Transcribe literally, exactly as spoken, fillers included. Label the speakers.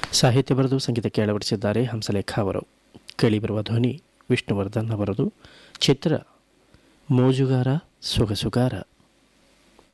Speaker 1: ಸಾಹಿತ್ಯ ಬರೆದು ಸಂಗೀತಕ್ಕೆ ಅಳವಡಿಸಿದ್ದಾರೆ ಹಂಸಲೇಖ ಅವರು. ಕೇಳಿಬರುವ ಧ್ವನಿ ವಿಷ್ಣುವರ್ಧನ್ ಅವರದು. ಚಿತ್ರ ಮೋಜುಗಾರ ಸೊಗಸುಗಾರ.